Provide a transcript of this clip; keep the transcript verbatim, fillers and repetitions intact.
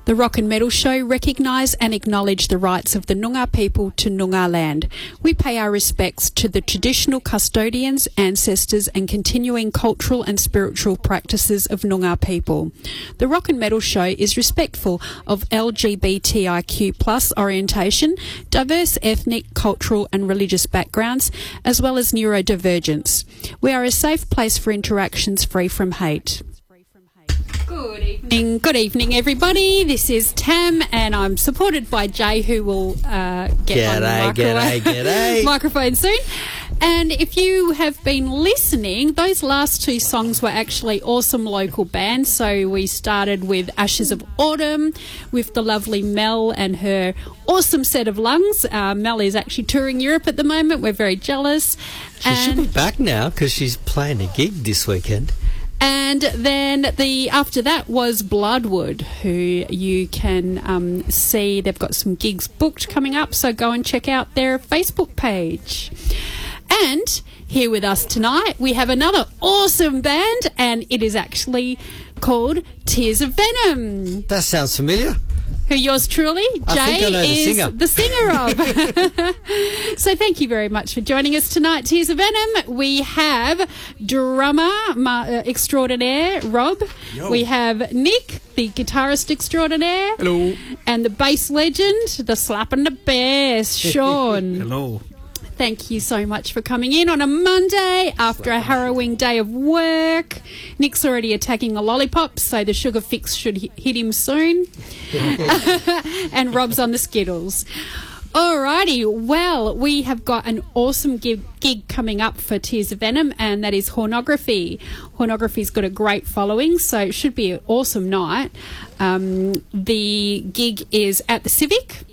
The Rock and Metal Show recognise and acknowledge the rights of the Noongar people to Noongar land. We pay our respects to the traditional custodians, ancestors and continuing cultural and spiritual practices of Noongar people. The Rock and Metal Show is respectful of L G B T I Q plus orientation, diverse ethnic, cultural and religious backgrounds, as well as neurodivergence. We are a safe place for interactions free from hate. Good evening, good evening, everybody. This is Tam, and I'm supported by Jay, who will uh, get g'day, on the microwave, g'day, g'day. microphone soon. And if you have been listening, those last two songs were actually awesome local bands. So we started with Ashes of Autumn with the lovely Mel and her awesome set of lungs. Uh, Mel is actually touring Europe at the moment. We're very jealous. She and should be back now because she's playing a gig this weekend. And then the after that was Bloodwood, who you can um, see. They've got some gigs booked coming up, so go and check out their Facebook page. And here with us tonight, we have another awesome band, and it is actually called Tears of Venom. That sounds familiar. Who yours truly, I Jay, think I know the is singer. the singer of. So thank you very much for joining us tonight, Tears of Venom. We have drummer ma- uh, extraordinaire, Rob. Yo. We have Nick, the guitarist extraordinaire. Hello. And the bass legend, the slap and the bass, Sean. Hello. Thank you so much for coming in on a Monday after a harrowing day of work. Nick's already attacking a lollipop, so the sugar fix should hit hit him soon. And Rob's on the Skittles. Alrighty, well, we have got an awesome gig, gig coming up for Tears of Venom, and that is Hornography. Hornography's got a great following, so it should be an awesome night. Um, the gig is at the Civic.